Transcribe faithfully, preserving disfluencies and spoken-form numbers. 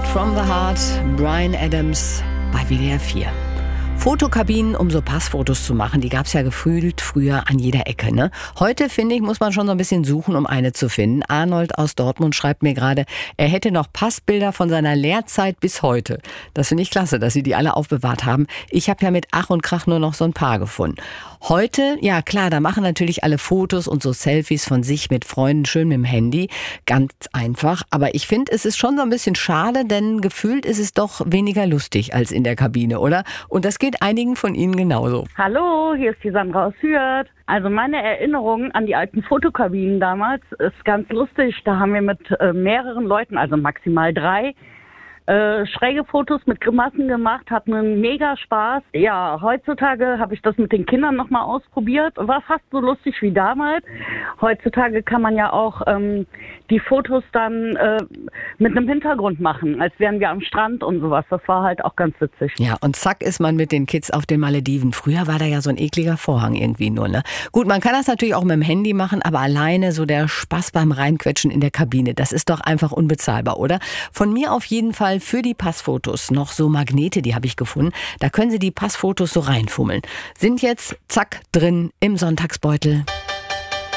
From the Heart, Bryan Adams bei W D R vier. Fotokabinen, um so Passfotos zu machen, die gab es ja gefühlt früher an jeder Ecke, ne? Heute, finde ich, muss man schon so ein bisschen suchen, um eine zu finden. Arnold aus Dortmund schreibt mir gerade, er hätte noch Passbilder von seiner Lehrzeit bis heute. Das finde ich klasse, dass Sie die alle aufbewahrt haben. Ich habe ja mit Ach und Krach nur noch so ein paar gefunden. Heute, ja klar, da machen natürlich alle Fotos und so Selfies von sich mit Freunden schön mit dem Handy. Ganz einfach. Aber ich finde, es ist schon so ein bisschen schade, denn gefühlt ist es doch weniger lustig als in der Kabine, oder? Und das geht einigen von Ihnen genauso. Hallo, hier ist die Sandra aus Hürth. Also meine Erinnerung an die alten Fotokabinen damals ist ganz lustig. Da haben wir mit äh, mehreren Leuten, also maximal drei, Äh, schräge Fotos mit Grimassen gemacht, hatten einen mega Spaß. Ja, heutzutage habe ich das mit den Kindern nochmal ausprobiert. War fast so lustig wie damals. Heutzutage kann man ja auch ähm, die Fotos dann äh, mit einem Hintergrund machen, als wären wir am Strand und sowas. Das war halt auch ganz witzig. Ja, und zack ist man mit den Kids auf den Malediven. Früher war da ja so ein ekliger Vorhang irgendwie nur, ne? Gut, man kann das natürlich auch mit dem Handy machen, aber alleine so der Spaß beim Reinquetschen in der Kabine, das ist doch einfach unbezahlbar, oder? Von mir auf jeden Fall für die Passfotos noch so Magnete, die habe ich gefunden. Da können Sie die Passfotos so reinfummeln. Sind jetzt zack drin im Sonntagsbeutel.